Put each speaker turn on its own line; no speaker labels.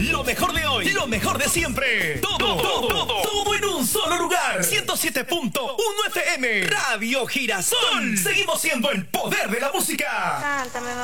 Lo mejor de hoy, lo mejor de siempre. Todo en un solo lugar. 107.1 FM. Radio Girasol. Seguimos siendo el poder de la música.
Cántame,